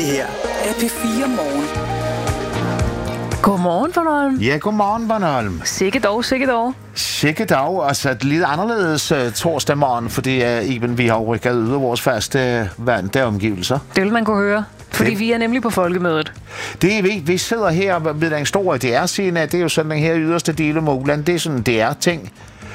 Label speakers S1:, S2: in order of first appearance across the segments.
S1: Det her er P4 Morgen.
S2: Godmorgen, Bornholm.
S3: Ja, godmorgen, Bornholm.
S2: Sikke dog.
S3: Sikke dog, altså et lidt anderledes torsdag morgen, fordi Iben, vi har rykket ud af vores faste vante omgivelser.
S2: Det vil man kunne høre, fordi vi er nemlig på folkemødet.
S3: Det er vi sidder her ved den store DR-scene, det er jo sådan her yderste del af Måland, det er sådan en DR-ting.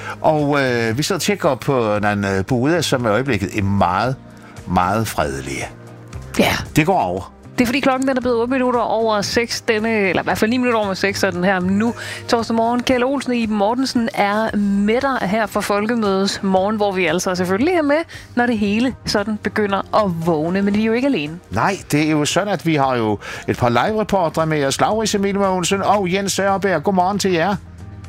S3: Og vi sidder og tjekker op på en bude, som i øjeblikket er meget, meget fredelige.
S2: Ja.
S3: Det går over.
S2: Det er fordi klokken den er blevet 8 minutter over 6, eller i hvert fald 9 minutter over 6, så den her nu. Torsdag morgen, Kjeld Olsen og Iben Mortensen er med dig her for Folkemødets morgen, hvor vi altså selvfølgelig er med, når det hele sådan begynder at vågne. Men vi er jo ikke alene.
S3: Nej, det er jo sådan, at vi har jo et par live-reportere med os. Laurits Emil Mogensen og Jens Sørberg. Godmorgen til jer.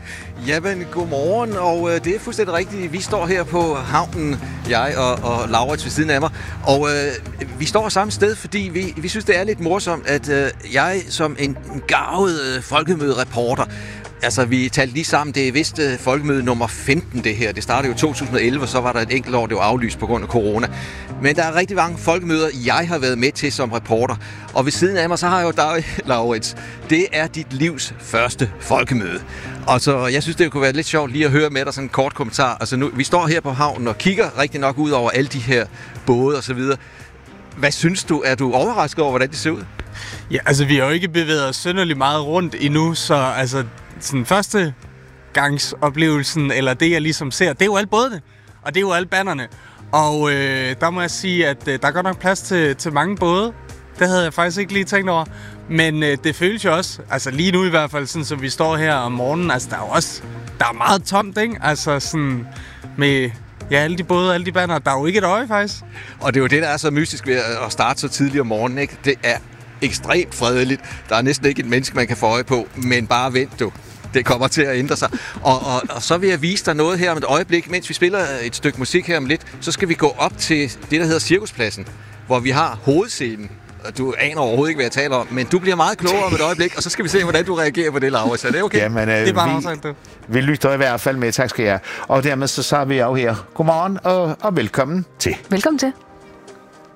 S4: Jamen, godmorgen, og det er fuldstændig rigtigt. Vi står her på havnen, jeg og Laurits ved siden af mig, og vi står samme sted, fordi vi synes, det er lidt morsomt, at jeg som en garvet folkemødereporter, altså vi talte lige sammen, det er vist folkemøde nummer 15 det her. Det startede jo i 2011, og så var der et enkelt år, det var aflyst på grund af corona. Men der er rigtig mange folkemøder, jeg har været med til som reporter. Og ved siden af mig, så har jeg jo dig, Laurits. Det er dit livs første folkemøde. Og så jeg synes, det kunne være lidt sjovt lige at høre med dig sådan en kort kommentar. Altså nu, vi står her på havnen og kigger rigtig nok ud over alle de her både og så videre. Hvad synes du? Er du overrasket over, hvordan det ser ud?
S5: Ja, altså vi har jo ikke bevæget os synderligt meget rundt endnu, så altså sådan første gangsoplevelsen, eller det jeg ligesom ser, det er jo alle bådene, og det er jo alle bannerne. Og der må jeg sige, at der er godt nok plads til mange både. Det havde jeg faktisk ikke lige tænkt over. Men det føles jo også, altså lige nu i hvert fald, sådan som vi står her om morgenen, altså der er meget tomt, ikke? Altså sådan med alle de både, alle de banner, der er jo ikke et øje faktisk.
S4: Og det er jo det, der er så mystisk ved at starte så tidligt om morgenen, ikke? Det er ekstremt fredeligt. Der er næsten ikke et menneske, man kan få øje på, men bare vent du. Det kommer til at ændre sig. Og så vil jeg vise dig noget her om et øjeblik. Mens vi spiller et stykke musik her om lidt, så skal vi gå op til det, der hedder Cirkuspladsen, hvor vi har hovedscenen. Du aner overhovedet ikke, hvad jeg taler om, men du bliver meget klogere om et øjeblik, og så skal vi se, hvordan du reagerer på det, Laurits. Er det okay?
S3: Jamen,
S5: det er bare aftalt, du.
S3: Vi lytter i hvert fald med, tak skal jeg. Og dermed så er vi jo her. Godmorgen og velkommen til.
S2: Velkommen til.